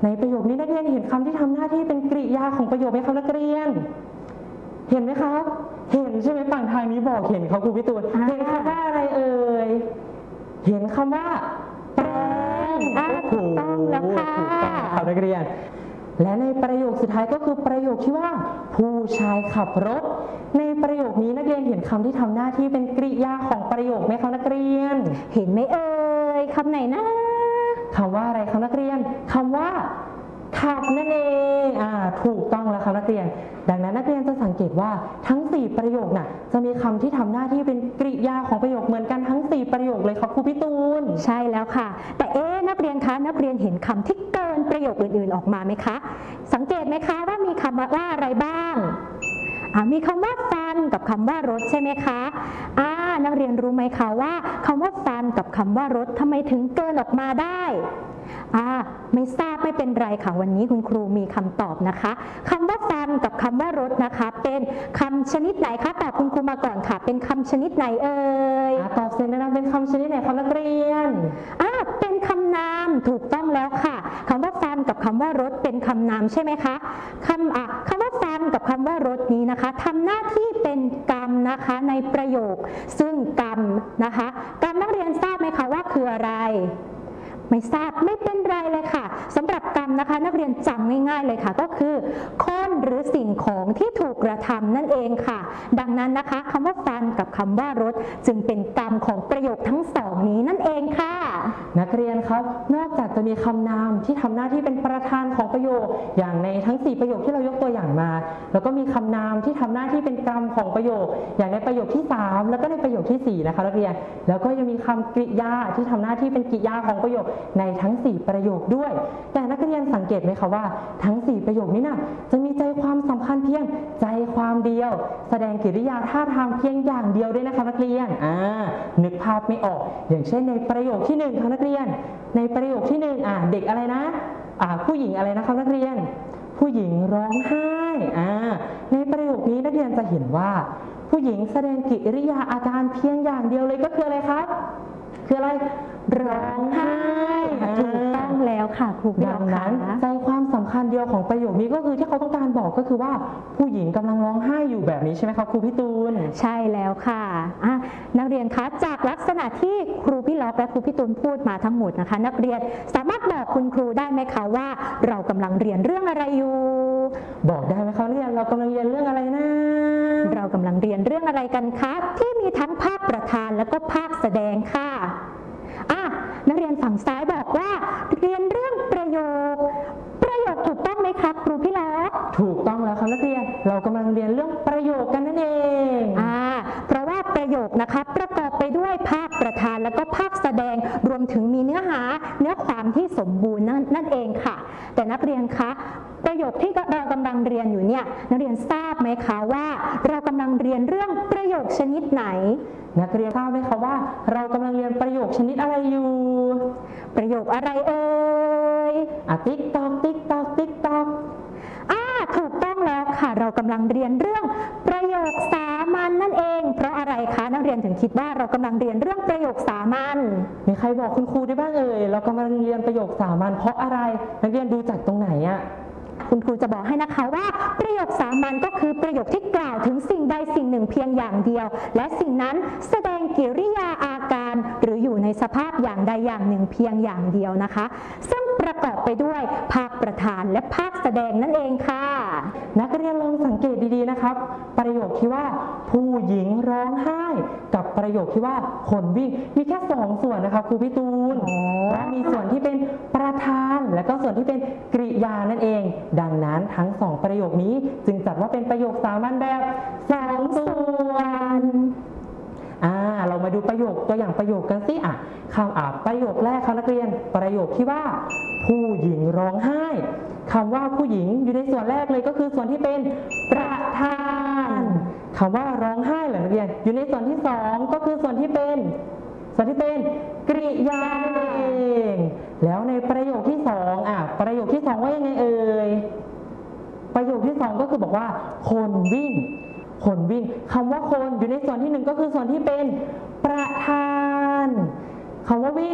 ในประโยคนี้นักเรียนเห็นคำที่ทำหน้าที่เป็นกริยาของประโยคไหมครับนักเรียนเห็นไหมครับเห็นใช่ไหมฝั่งทางนี้บอกเห็นเขาครูพี่ตูนเห็นคำว่าอะไรเอ่ยเห็นคำว่าแปรงถูกต้องแล้วค่ะถูกต้องครับนักเรียนและในประโยคสุดท้ายก็คือประโยคที่ว่าผู้ชายขับรถในประโยคนี้นักเรียนเห็นคำที่ทำหน้าที่เป็นกริยาของประโยคไหมครับนักเรียนเห็นไหมเอ่ยคำไหนนะคำว่าอะไรครับนักเรียนคำว่าขับนั่นเองถูกต้องแล้วครับนักเรียนดังนั้นนักเรียนจะสังเกตว่าทั้ง4ประโยคน่ะจะมีคำที่ทำหน้าที่เป็นกริยาของประโยคเหมือนกันทั้ง4ประโยคเลยครับครูพี่ตูนใช่แล้วค่ะแต่นักเรียนคะนักเรียนเห็นคำที่เกินประโยคอื่นๆออกมาไหมคะสังเกตไหมคะว่ามีคำว่าอะไรบ้างมีคำว่าฟันกับคำว่ารถใช่ไหมคะนักเรียนรู้ไหมคะว่าคำว่าฟันกับคำว่ารถทำไมถึงเกินออกมาได้ไม่ทราบไม่เป็นไรค่ะวันนี้คุณครูมีคำตอบนะคะคำว่าฟันกับคำว่ารถนะคะเป็นคำชนิดไหนคะตอบคุณครูมาก่อนค่ะเป็นคำชนิดไหนเอ่ยตอบเสร็จแล้วเป็นคำชนิดไหนครับนักเรียนเป็นคำนามถูกต้องแล้วค่ะคำว่าฟันกับคำว่ารถเป็นคำนามใช่ไหมคะคำว่าฟันกับคำว่ารถนี้นะคะทำหน้าที่เป็นกรรมนะคะในประโยคซึ่งกรรมนะคะกรรมนักเรียนทราบไหมคะว่าคืออะไรไม่ทราบไม่เป็นไรเลยค่ะสำหรับกรรมนะคะนักเรียนจำง่ายๆเลยค่ะก็คือคนหรือสิ่งของที่ถูกกระทำนั่นเองค่ะดังนั้นนะคะคำว่าฟันกับคำว่ารถจึงเป็นกรรมของประโยคทั้งสองนี้นั่นเองค่ะนักเรียนครับนอกจากจะมีคำนามที่ทำหน้าที่เป็นประธานของประโยคอย่างในทั้ง4ประโยคที่เรายกตัวอย่างมาแล้วก็มีคำนามที่ทำหน้าที่เป็นกรรมของประโยคอย่างในประโยคที่3แล้วก็ในประโยคที่4นะคะนักเรียนแล้วก็ยังมีคำกริยาที่ทำหน้าที่เป็นกริยาของประโยคในทั้ง4ประโยคด้วยแต่นักเรียนสังเกตไหมคะว่าทั้ง4ประโยคนี้นะจะมีใจความสำคัญเพียงใจความเดียวแสดงกิริยาท่าทางเพียงอย่างเดียวด้วยนะคะนักเรียนนึกภาพไม่ออกอย่างเช่นในประโยคที่1ค่ะนักเรียนในประโยคที่1เด็กอะไรนะผู้หญิงอะไรนะคะนักเรียนผู้หญิงร้องไห้ในประโยคนี้นักเรียนจะเห็นว่าผู้หญิงแสดงกิริยาอาการเพียงอย่างเดียวเลยก็คืออะไรครับคืออะไรร้องไห้ถูกต้องแล้วค่ะครูดังนั้นใจความสำคัญเดียวของประโยคนี้ก็คือที่เขาต้องการบอกก็คือว่าผู้หญิงกำลังร้องไห้อยู่แบบนี้ใช่ไหมครับครูพี่ตูนใช่แล้วค่ะนักเรียนคะจากลักษณะที่ครูพี่ล็อกและครูพี่ตูนพูดมาทั้งหมดนะคะนักเรียนสามารถบอกคุณครูได้ไหมคะว่าเรากำลังเรียนเรื่องอะไรอยู่บอกได้ไหมคะเรียนเรากำลังเรียนเรื่องอะไรนะเรากำลังเรียนเรื่องอะไรกันคะที่มีทั้งภาคประธานและก็ภาคแสดงค่ะนักเรียนฝั่งซ้ายบอกว่าเรียนเรื่องประโยคถูกต้องไหมครับครูพี่ล็อกถูกต้องแล้วครับนักเรียนเรากำลังเรียนเรื่องประโยคกันนั่นเองเพราะว่าประโยคนะคะประกอบไปด้วยภาคประธานและก็ภาคแสดงรวมถึงมีเนื้อความที่สมบูรณ์นั่นเองค่ะแต่นักเรียนคะประโยคที่เรากำลังเรียนอยู่เนี่ยนักเรียนทราบไหมคะว่าเรากำลังเรียนเรื่องประโยคชนิดไหนนักเรียนทราบไหมคะว่าเรากำลังเรียนประโยคชนิดอะไรอยู่ประโยคอะไรเอ่ยติ๊กตอกติ๊กตอกติ๊กตอกถูกต้องแล้วค่ะเรากำลังเรียนเรื่องประโยคสามัญนั่นเองเพราะอะไรคะนักเรียนถึงคิดว่าเรากำลังเรียนเรื่องประโยคสามัญมีใครบอกคุณครูได้บ้างเอ่ยเรากำลังเรียนประโยคสามัญเพราะอะไรนักเรียนดูจากตรงไหนคุณครูจะบอกให้นะคะว่าประโยคสามัญก็คือประโยคที่กล่าวถึงสิ่งใดสิ่งหนึ่งเพียงอย่างเดียวและสิ่งนั้นแสดงกิริยาอาการหรืออยู่ในสภาพอย่างใดอย่างหนึ่งเพียงอย่างเดียวนะคะซึ่งประกอบไปด้วยภาคประธานและภาคแสดงนั่นเองค่ะนักเรียนลองสังเกตดีๆนะครับประโยคที่ว่าผู้หญิงร้องไห้กับประโยคที่ว่าคนวิ่งมีแค่2ส่วนนะคะครูพี่ตูนและมีส่วนที่เป็นประธานและก็ส่วนที่เป็นกริยานั่นเองดังนั้นทั้ง2ประโยคนี้จึงจัดว่าเป็นประโยคสามัญแบบ2ส่วนเรามาดูประโยคตัวอย่างประโยคกันสิประโยคแรกค่ะนักเรียนประโยคที่ว่าผู้หญิงร้องไห้คำว่าผู้หญิงอยู่ในส่วนแรกเลยก็คือส่วนที่เป็นประธานคำว่าร้องไห้เหรอนักเรียนอยู่ในส่วนที่2ก็คือส่วนที่เป็นกริยาเองแล้วในประโยคที่2ประโยคที่2ว่ายังไงเอ่ยประโยคที่2ก็คือบอกว่าคนวิ่งคำว่าคนอยู่ในส่วนที่1ก็คือส่วนที่เป็นประธานคำว่าวิ่ง